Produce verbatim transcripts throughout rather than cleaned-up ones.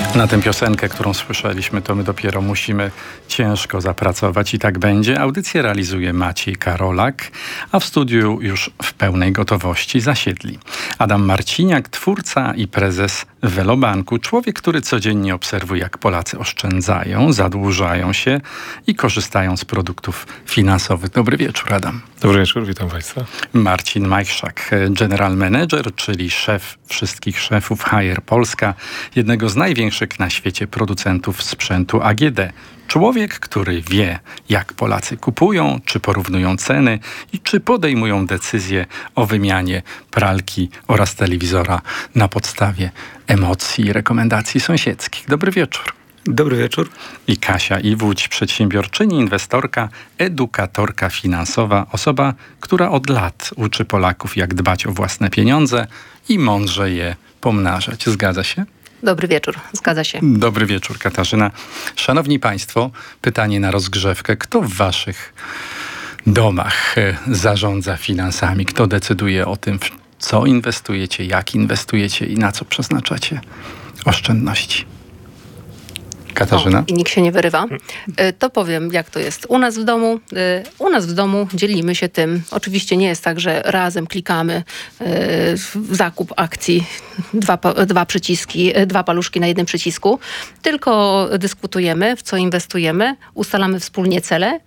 Na tę piosenkę, którą słyszeliśmy, to my dopiero musimy ciężko zapracować i tak będzie. Audycję realizuje Maciej Karolak, a w studiu już w pełnej gotowości zasiedli Adam Marciniak, twórca i prezes Velobanku. Człowiek, który codziennie obserwuje, jak Polacy oszczędzają, zadłużają się i korzystają z produktów finansowych. Dobry wieczór, Adam. Dobry wieczór, witam Państwa. Marcin Majchrzak, general manager, czyli szef wszystkich szefów H R Polska, jednego z największych na świecie producentów sprzętu A G D. Człowiek, który wie, jak Polacy kupują, czy porównują ceny i czy podejmują decyzje o wymianie pralki oraz telewizora na podstawie emocji i rekomendacji sąsiedzkich. Dobry wieczór. Dobry wieczór. I Kasia Iwódź, przedsiębiorczyni, inwestorka, edukatorka finansowa, osoba, która od lat uczy Polaków, jak dbać o własne pieniądze i mądrze je pomnażać. Zgadza się? Dobry wieczór, zgadza się. Dobry wieczór, Katarzyna. Szanowni Państwo, pytanie na rozgrzewkę. Kto w waszych domach zarządza finansami? Kto decyduje o tym, w co inwestujecie, jak inwestujecie i na co przeznaczacie oszczędności? Katarzyna? O, i nikt się nie wyrywa. To powiem, jak to jest u nas w domu. U nas w domu dzielimy się tym. Oczywiście nie jest tak, że razem klikamy w zakup akcji, dwa, dwa przyciski, dwa paluszki na jednym przycisku, tylko dyskutujemy, w co inwestujemy, ustalamy wspólnie cele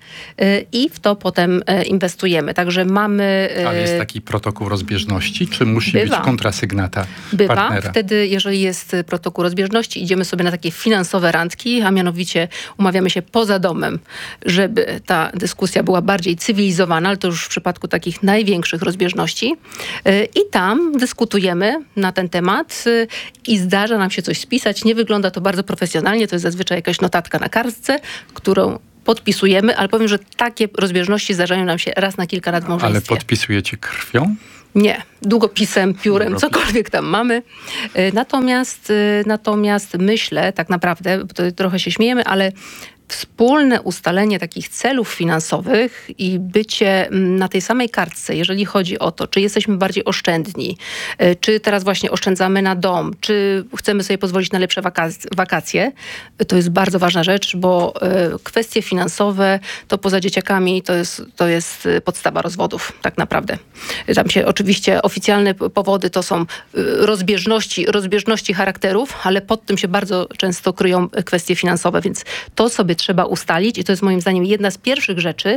i w to potem inwestujemy. Także mamy... Ale jest taki protokół rozbieżności, czy musi bywa. być kontrasygnata Bywa. partnera? Wtedy, jeżeli jest protokół rozbieżności, idziemy sobie na takie finansowe randki, a mianowicie umawiamy się poza domem, żeby ta dyskusja była bardziej cywilizowana, ale to już w przypadku takich największych rozbieżności. I tam dyskutujemy na ten temat i zdarza nam się coś spisać. Nie wygląda to bardzo profesjonalnie, to jest zazwyczaj jakaś notatka na kartce, którą podpisujemy, ale powiem, że takie rozbieżności zdarzają nam się raz na kilka lat w małżeństwie. Ale podpisujecie krwią? Nie, długopisem, piórem, Długopis. cokolwiek tam mamy. Natomiast, natomiast myślę, tak naprawdę, bo to trochę się śmiejemy, ale wspólne ustalenie takich celów finansowych i bycie na tej samej kartce, jeżeli chodzi o to, czy jesteśmy bardziej oszczędni, czy teraz właśnie oszczędzamy na dom, czy chcemy sobie pozwolić na lepsze wakacje, to jest bardzo ważna rzecz, bo kwestie finansowe to poza dzieciakami to jest, to jest podstawa rozwodów, tak naprawdę. Tam się oczywiście oficjalne powody to są rozbieżności, rozbieżności charakterów, ale pod tym się bardzo często kryją kwestie finansowe, więc to sobie trzeba ustalić i to jest moim zdaniem jedna z pierwszych rzeczy,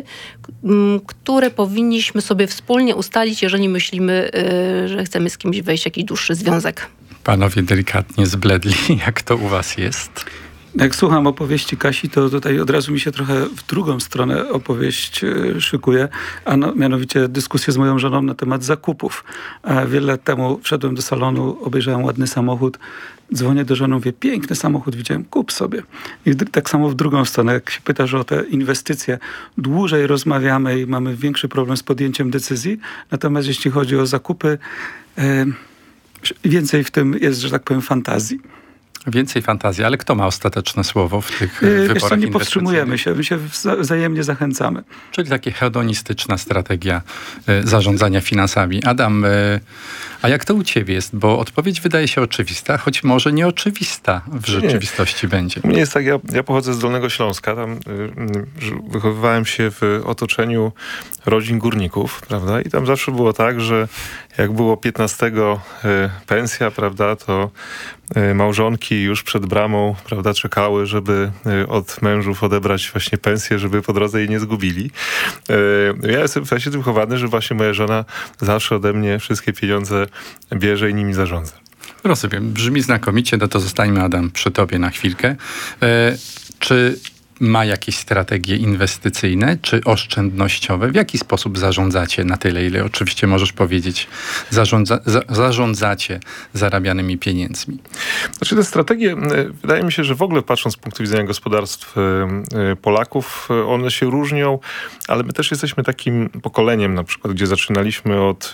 m, które powinniśmy sobie wspólnie ustalić, jeżeli myślimy, y, że chcemy z kimś wejść w jakiś dłuższy związek. Panowie delikatnie zbledli, jak to u was jest? Jak słucham opowieści Kasi, to tutaj od razu mi się trochę w drugą stronę opowieść y, szykuje, a no, mianowicie dyskusję z moją żoną na temat zakupów. A wiele lat temu wszedłem do salonu, obejrzałem ładny samochód, dzwonię do żony, mówię, piękny samochód widziałem, kup sobie. I tak samo w drugą stronę, jak się pytasz o te inwestycje, dłużej rozmawiamy i mamy większy problem z podjęciem decyzji, natomiast jeśli chodzi o zakupy, y, więcej w tym jest, że tak powiem, fantazji. Więcej fantazji, ale kto ma ostateczne słowo w tych yy, wyborach inwestycyjnych? Nie powstrzymujemy się, my się wzajemnie zachęcamy. Czyli taka hedonistyczna strategia y, zarządzania finansami. Adam, y, a jak to u ciebie jest? Bo odpowiedź wydaje się oczywista, choć może nieoczywista w rzeczywistości nie. będzie. U mnie jest tak, ja, ja pochodzę z Dolnego Śląska, tam y, y, wychowywałem się w otoczeniu rodzin górników, prawda? I tam zawsze było tak, że jak było piętnastego y, pensja, prawda, to y, małżonki już przed bramą, prawda, czekały, żeby y, od mężów odebrać właśnie pensję, żeby po drodze jej nie zgubili. Y, ja jestem właśnie tym chowany, że właśnie moja żona zawsze ode mnie wszystkie pieniądze bierze i nimi zarządza. Rozumiem, brzmi znakomicie, no to zostańmy, Adam, przy tobie na chwilkę. E, czy ma jakieś strategie inwestycyjne czy oszczędnościowe? W jaki sposób zarządzacie na tyle, ile oczywiście możesz powiedzieć, zarządza, za, zarządzacie zarabianymi pieniędzmi? Znaczy te strategie, wydaje mi się, że w ogóle patrząc z punktu widzenia gospodarstw Polaków, one się różnią, ale my też jesteśmy takim pokoleniem na przykład, gdzie zaczynaliśmy od,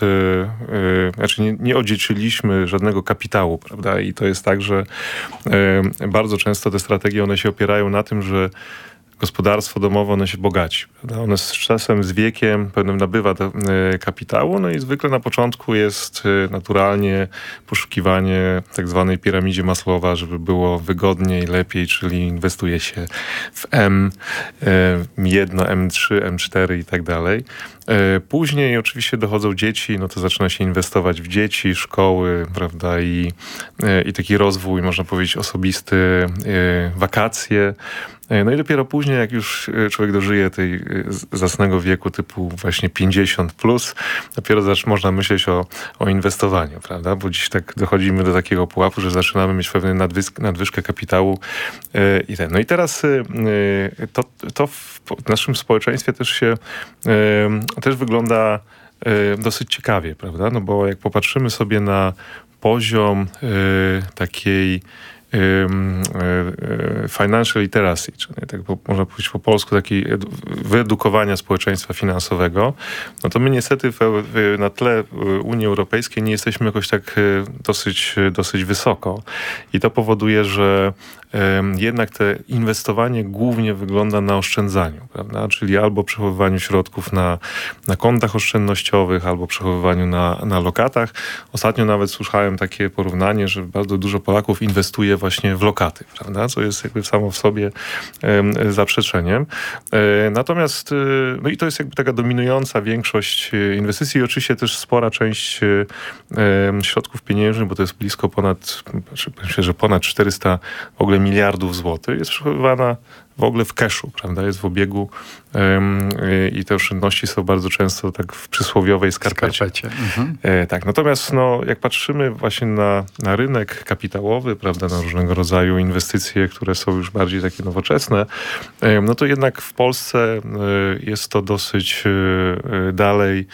znaczy nie, nie odziedziczyliśmy żadnego kapitału, prawda? I to jest tak, że bardzo często te strategie, one się opierają na tym, że gospodarstwo domowe, ono się bogaci. Prawda? Ono z czasem, z wiekiem pewnym nabywa do, y, kapitału, no i zwykle na początku jest y, naturalnie poszukiwanie tak zwanej piramidzie Maslowa, żeby było wygodniej, lepiej, czyli inwestuje się w M jeden, M trzy, M cztery i tak dalej. Później oczywiście dochodzą dzieci, no to zaczyna się inwestować w dzieci, szkoły, prawda, i, i taki rozwój, można powiedzieć, osobisty, wakacje. No i dopiero później, jak już człowiek dożyje tej zacnego wieku typu właśnie pięćdziesiąt plus, dopiero zacz, można myśleć o, o inwestowaniu, prawda? Bo dziś tak dochodzimy do takiego pułapu, że zaczynamy mieć pewną nadwysk, nadwyżkę kapitału i ten. No i teraz to, to w naszym społeczeństwie też się też wygląda dosyć ciekawie, prawda? No bo jak popatrzymy sobie na poziom takiej financial literacy, czyli tak po, można powiedzieć po polsku, takiej wyedukowania społeczeństwa finansowego, no to my niestety w, w, na tle Unii Europejskiej nie jesteśmy jakoś tak dosyć, dosyć wysoko. I to powoduje, że um, jednak te inwestowanie głównie wygląda na oszczędzaniu, prawda? Czyli albo przechowywaniu środków na, na kontach oszczędnościowych, albo przechowywaniu na, na lokatach. Ostatnio nawet słyszałem takie porównanie, że bardzo dużo Polaków inwestuje właśnie w lokaty, prawda? Co jest jakby samo w sobie um, zaprzeczeniem. E, natomiast, e, no i to jest jakby taka dominująca większość inwestycji i oczywiście też spora część e, środków pieniężnych, bo to jest blisko ponad, myślę, że ponad czterysta w ogóle miliardów złotych jest przechowywana w ogóle w cashu, prawda? Jest w obiegu um, i te oszczędności są bardzo często tak w przysłowiowej skarpecie. skarpecie. Mhm. E, tak, natomiast no, jak patrzymy właśnie na, na rynek kapitałowy, prawda, na różnego rodzaju inwestycje, które są już bardziej takie nowoczesne, e, no to jednak w Polsce e, jest to dosyć e, dalej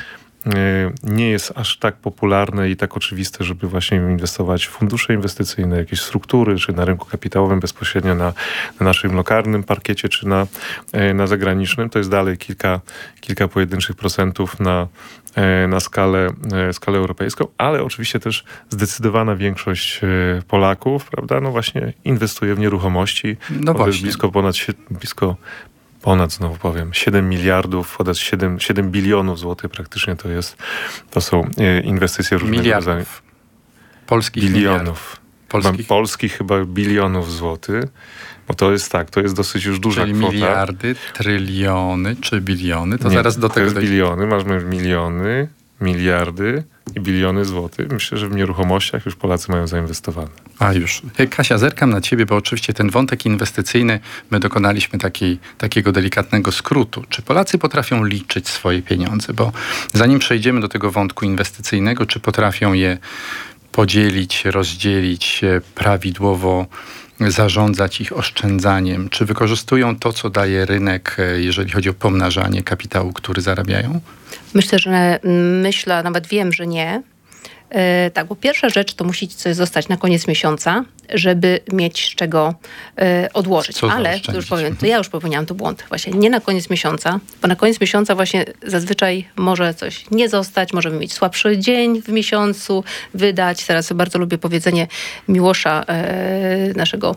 nie jest aż tak popularne i tak oczywiste, żeby właśnie inwestować w fundusze inwestycyjne, jakieś struktury, czy na rynku kapitałowym bezpośrednio na, na naszym lokalnym parkiecie, czy na, na zagranicznym. To jest dalej kilka, kilka pojedynczych procentów na, na skalę, skalę europejską, ale oczywiście też zdecydowana większość Polaków, prawda, no właśnie inwestuje w nieruchomości. No to jest właśnie. blisko ponad blisko ponad, znowu powiem, siedem miliardów, ponad siedem, siedem bilionów złotych praktycznie to jest, to są inwestycje różnego miliardów. rodzaju. Polskich Bilionów. miliardów. Polskich? Polskich chyba bilionów złotych, bo to jest tak, to jest dosyć już duża Czyli kwota. miliardy, tryliony czy biliony, to Nie, zaraz do to tego jest dojdziemy. biliony, mamy miliony, miliardy i biliony złotych. Myślę, że w nieruchomościach już Polacy mają zainwestowane. A już. Kasia, zerkam na ciebie, bo oczywiście ten wątek inwestycyjny, my dokonaliśmy takiej, takiego delikatnego skrótu. Czy Polacy potrafią liczyć swoje pieniądze? Bo zanim przejdziemy do tego wątku inwestycyjnego, czy potrafią je podzielić, rozdzielić, prawidłowo zarządzać ich oszczędzaniem? Czy wykorzystują to, co daje rynek, jeżeli chodzi o pomnażanie kapitału, który zarabiają? Myślę, że myślę, a nawet wiem, że nie. Yy, tak, bo pierwsza rzecz to musi coś zostać na koniec miesiąca, żeby mieć z czego yy, odłożyć. Co Ale to już powiem, to ja już popełniałam tu błąd. Właśnie nie na koniec miesiąca, bo na koniec miesiąca właśnie zazwyczaj może coś nie zostać, możemy mieć słabszy dzień w miesiącu, wydać. Teraz bardzo lubię powiedzenie Miłosza, yy, naszego,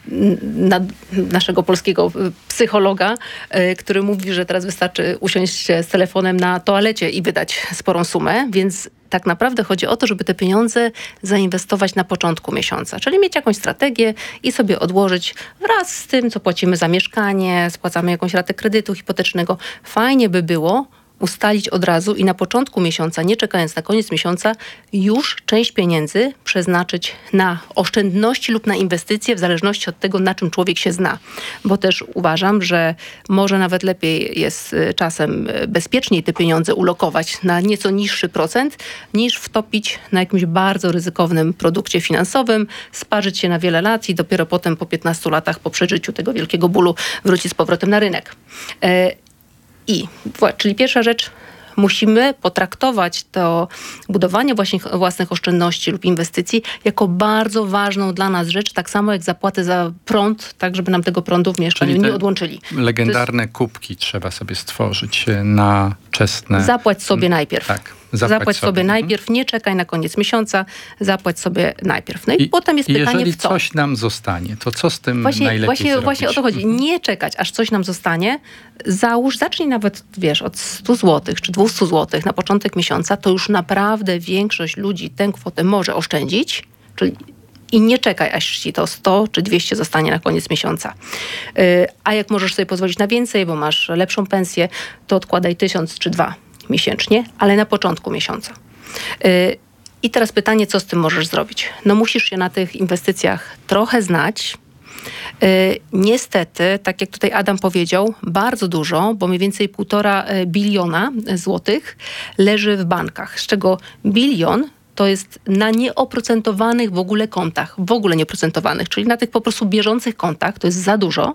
na, naszego polskiego psychologa, yy, który mówi, że teraz wystarczy usiąść z telefonem na toalecie i wydać sporą sumę, więc tak naprawdę chodzi o to, żeby te pieniądze zainwestować na początku miesiąca, czyli mieć jakąś strategię i sobie odłożyć wraz z tym, co płacimy za mieszkanie, spłacamy jakąś ratę kredytu hipotecznego. Fajnie by było ustalić od razu i na początku miesiąca, nie czekając na koniec miesiąca, już część pieniędzy przeznaczyć na oszczędności lub na inwestycje, w zależności od tego, na czym człowiek się zna. Bo też uważam, że może nawet lepiej jest czasem bezpieczniej te pieniądze ulokować na nieco niższy procent, niż wtopić na jakimś bardzo ryzykownym produkcie finansowym, sparzyć się na wiele lat i dopiero potem po piętnastu latach, po przeżyciu tego wielkiego bólu, wrócić z powrotem na rynek. I, czyli pierwsza rzecz, musimy potraktować to budowanie właśnie własnych oszczędności lub inwestycji jako bardzo ważną dla nas rzecz, tak samo jak zapłaty za prąd, tak żeby nam tego prądu w mieszkaniu nie odłączyli. Legendarne jest... kubki trzeba sobie stworzyć na czesne... Zapłać sobie najpierw. Tak. Zapłać, Zapłać sobie, sobie najpierw, nie czekaj na koniec miesiąca, zapłać sobie najpierw. No i, I potem jest i pytanie, jeżeli w co? coś nam zostanie, to co z tym Właśnie, najlepiej właśnie, zrobić? właśnie o to chodzi. Nie czekać, aż coś nam zostanie. Załóż, zacznij nawet, wiesz, od stu złotych czy dwieście złotych na początek miesiąca, to już naprawdę większość ludzi tę kwotę może oszczędzić, czyli i nie czekaj, aż ci to sto czy dwieście zostanie na koniec miesiąca. Yy, a jak możesz sobie pozwolić na więcej, bo masz lepszą pensję, to odkładaj tysiąc czy dwa miesięcznie, ale na początku miesiąca. Yy, I teraz pytanie, co z tym możesz zrobić? No musisz się na tych inwestycjach trochę znać. Yy, niestety, tak jak tutaj Adam powiedział, bardzo dużo, bo mniej więcej półtora biliona złotych leży w bankach, z czego bilion to jest na nieoprocentowanych w ogóle kontach, w ogóle nieoprocentowanych, czyli na tych po prostu bieżących kontach, to jest za dużo,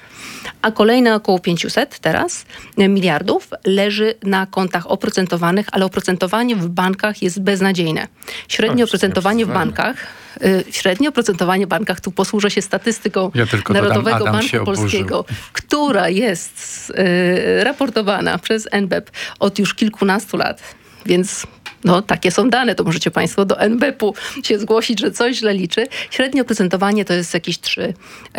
a kolejne około pięćset teraz miliardów leży na kontach oprocentowanych, ale oprocentowanie w bankach jest beznadziejne. Średnie A, oprocentowanie w bankach, y, średnie oprocentowanie w bankach, tu posłużę się statystyką Ja tylko Narodowego dodam, Adam się Banku Polskiego, oburzył. która jest y, raportowana przez N B P od już kilkunastu lat, więc no, takie są dane, to możecie Państwo do N B P-u się zgłosić, że coś źle liczy. Średnie oprocentowanie to jest jakieś trzy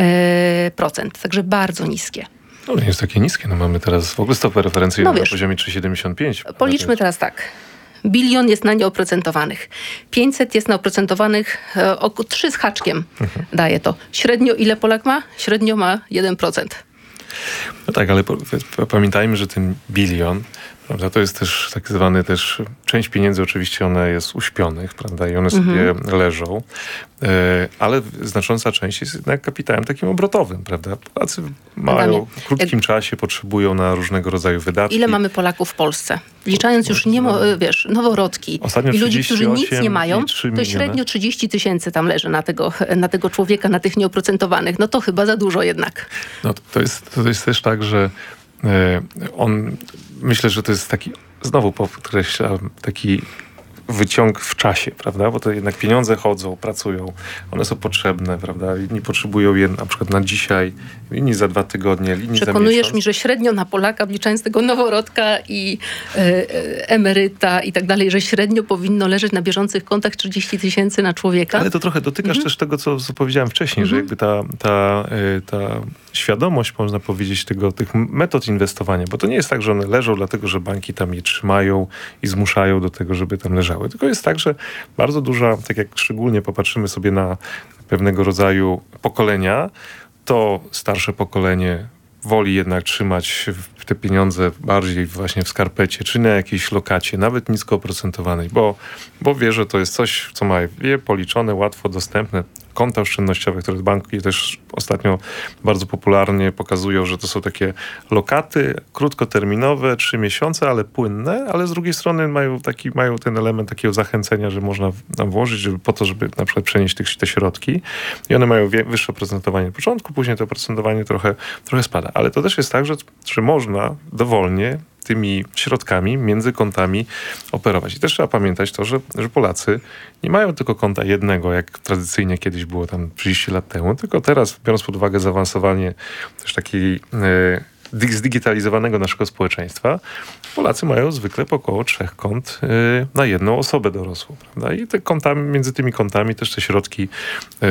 procent, także bardzo niskie. No nie jest takie niskie, no mamy teraz w ogóle stopę referencyjną No na wiesz, poziomie trzy przecinek siedemdziesiąt pięć. Policzmy teraz tak. Bilion jest na nieoprocentowanych. pięćset jest na oprocentowanych, e, około trzy z haczkiem mhm. daje to. Średnio ile Polak ma? Średnio ma jeden procent. No tak, ale po, po, pamiętajmy, że ten bilion, prawda, to jest też tak zwany też, część pieniędzy oczywiście ona jest uśpionych, prawda, i one sobie mhm. leżą, e, ale znacząca część jest jednak kapitałem takim obrotowym, prawda. Polacy mają, w krótkim Jak... czasie potrzebują na różnego rodzaju wydatki. Ile mamy Polaków w Polsce? Wliczając już nie, wiesz, noworodki Ostatnio i ludzi, którzy nic nie mają, to średnio miliony. trzydzieści tysięcy tam leży na tego, na tego człowieka, na tych nieoprocentowanych. No to chyba za dużo jednak. No to jest, to jest też tak, że e, on, myślę, że to jest taki, znowu podkreślam, taki wyciąg w czasie, prawda? Bo to jednak pieniądze chodzą, pracują, one są potrzebne, prawda? Inni potrzebują je na przykład na dzisiaj, inni za dwa tygodnie, inni za miesiąc. Przekonujesz mi, że średnio na Polaka, wliczając tego noworodka i e, e, emeryta i tak dalej, że średnio powinno leżeć na bieżących kontach trzydzieści tysięcy na człowieka. Ale to trochę dotykasz mhm. też tego, co, co powiedziałem wcześniej, mhm. że jakby ta, ta, ta świadomość, można powiedzieć, tego, tych metod inwestowania, bo to nie jest tak, że one leżą dlatego, że banki tam je trzymają i zmuszają do tego, żeby tam leżały. Tylko jest tak, że bardzo duża, tak jak szczególnie popatrzymy sobie na pewnego rodzaju pokolenia, to starsze pokolenie woli jednak trzymać te pieniądze bardziej właśnie w skarpecie, czy na jakiejś lokacie, nawet nisko oprocentowanej, bo, bo wie, że to jest coś, co ma je policzone, łatwo dostępne. Konta oszczędnościowe, które banki też ostatnio bardzo popularnie pokazują, że to są takie lokaty krótkoterminowe, trzy miesiące, ale płynne, ale z drugiej strony mają, taki, mają ten element takiego zachęcenia, że można tam włożyć, żeby, po to, żeby na przykład przenieść tych, te środki i one mają wie, wyższe oprocentowanie na początku, później to oprocentowanie trochę, trochę spada. Ale to też jest tak, że, że można dowolnie tymi środkami między kontami operować. I też trzeba pamiętać to, że, że Polacy nie mają tylko konta jednego, jak tradycyjnie kiedyś było tam trzydzieści lat temu, tylko teraz, biorąc pod uwagę zaawansowanie też takiej e, zdigitalizowanego naszego społeczeństwa, Polacy mają zwykle po około trzech kont y, na jedną osobę dorosłą, prawda? I te kontami, między tymi kontami też te środki y,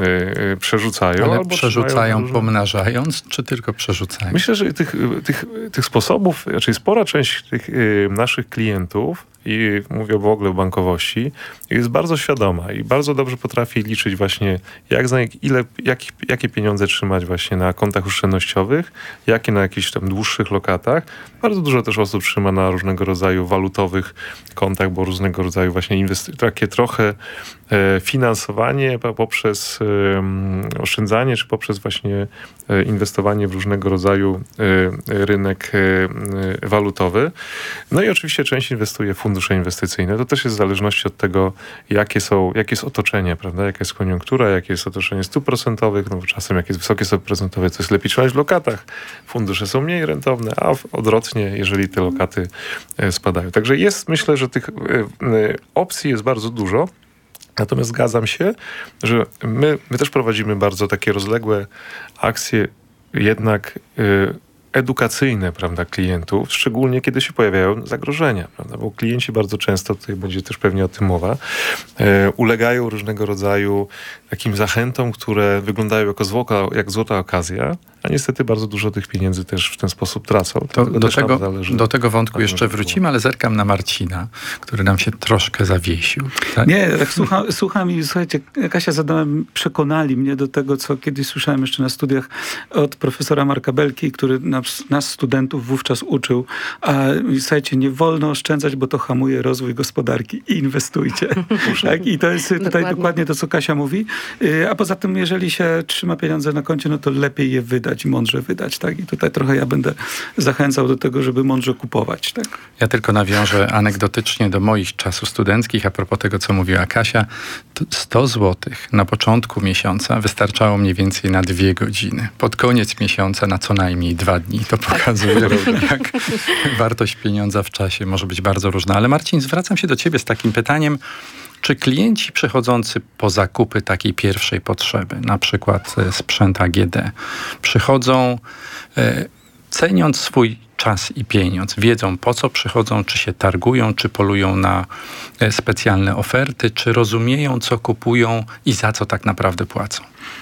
y, przerzucają. Ale albo przerzucają różne... pomnażając, czy tylko przerzucają? Myślę, że tych, tych, tych sposobów, znaczy spora część tych y, naszych klientów, i mówię w ogóle o bankowości, jest bardzo świadoma i bardzo dobrze potrafi liczyć właśnie, jak, ile, jak, jakie pieniądze trzymać właśnie na kontach oszczędnościowych, jakie na jakichś tam dłuższych lokatach. Bardzo dużo też osób trzyma na różnego rodzaju walutowych kontach, bo różnego rodzaju właśnie inwesty- takie trochę e, finansowanie poprzez e, oszczędzanie, czy poprzez właśnie e, inwestowanie w różnego rodzaju e, rynek e, walutowy. No i oczywiście część inwestuje w fundusze inwestycyjne. To też jest w zależności od tego, jakie są, jakie jest otoczenie, prawda? Jaka jest koniunktura, jakie jest otoczenie stóp procentowych, no bo czasem jak jest wysokie stopy procentowe, to jest lepiej trzymać w lokatach. Fundusze są mniej rentowne, a odwrotnie, jeżeli te lokaty spadają. Także jest, myślę, że tych opcji jest bardzo dużo. Natomiast zgadzam się, że my, my też prowadzimy bardzo takie rozległe akcje, jednak edukacyjne, prawda, klientów, szczególnie kiedy się pojawiają zagrożenia, prawda, bo klienci bardzo często, tutaj będzie też pewnie o tym mowa, e, ulegają różnego rodzaju takim zachętom, które wyglądają jako złota, jak złota okazja, a niestety bardzo dużo tych pieniędzy też w ten sposób tracą. To do, tego, do tego wątku jeszcze wrócimy, ale zerkam na Marcina, który nam się troszkę zawiesił. Tak? Nie, tak słucham, słucham i słuchajcie, Kasia zadałem, przekonali mnie do tego, co kiedyś słyszałem jeszcze na studiach od profesora Marka Belki, który nas, nas studentów wówczas uczył. A słuchajcie, nie wolno oszczędzać, bo to hamuje rozwój gospodarki i inwestujcie. Tak? I to jest tutaj dokładnie. dokładnie to, co Kasia mówi. A poza tym, jeżeli się trzyma pieniądze na koncie, no to lepiej je wydać i mądrze wydać. Tak? I tutaj trochę ja będę zachęcał do tego, żeby mądrze kupować. Tak? Ja tylko nawiążę anegdotycznie do moich czasów studenckich, a propos tego, co mówiła Kasia. sto złotych na początku miesiąca wystarczało mniej więcej na dwie godziny. Pod koniec miesiąca na co najmniej dwa dni. To pokazuje, jak wartość pieniądza w czasie może być bardzo różna. Ale Marcin, zwracam się do ciebie z takim pytaniem. Czy klienci przychodzący po zakupy takiej pierwszej potrzeby, na przykład sprzęt A G D, przychodzą e, ceniąc swój czas i pieniądz, wiedzą po co przychodzą, czy się targują, czy polują na e, specjalne oferty, czy rozumieją co kupują i za co tak naprawdę płacą?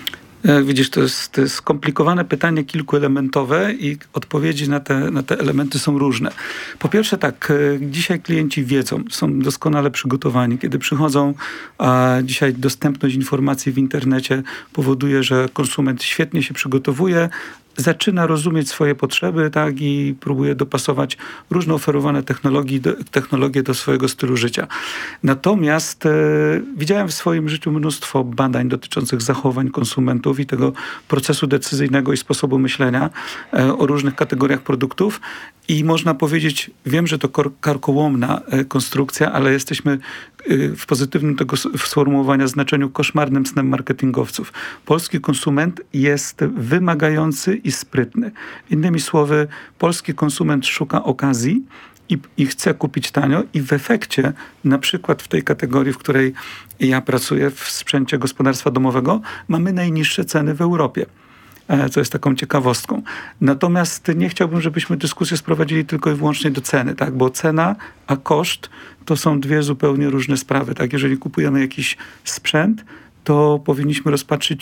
Jak widzisz, to jest, to jest skomplikowane pytanie, kilkuelementowe i odpowiedzi na te, na te elementy są różne. Po pierwsze tak, dzisiaj klienci wiedzą, są doskonale przygotowani. Kiedy przychodzą, a dzisiaj dostępność informacji w internecie powoduje, że konsument świetnie się przygotowuje, zaczyna rozumieć swoje potrzeby, tak, i próbuje dopasować różne oferowane technologie do, technologie do swojego stylu życia. Natomiast e, widziałem w swoim życiu mnóstwo badań dotyczących zachowań konsumentów i tego procesu decyzyjnego i sposobu myślenia e, o różnych kategoriach produktów. I można powiedzieć, wiem, że to karkołomna e, konstrukcja, ale jesteśmy e, w pozytywnym tego sformułowania znaczeniu koszmarnym snem marketingowców. Polski konsument jest wymagający i sprytny. Innymi słowy, polski konsument szuka okazji i, i chce kupić tanio i w efekcie, na przykład w tej kategorii, w której ja pracuję, w sprzęcie gospodarstwa domowego, mamy najniższe ceny w Europie. Co jest taką ciekawostką. Natomiast nie chciałbym, żebyśmy dyskusję sprowadzili tylko i wyłącznie do ceny, tak? Bo cena a koszt to są dwie zupełnie różne sprawy. Tak? Jeżeli kupujemy jakiś sprzęt, to powinniśmy rozpatrzyć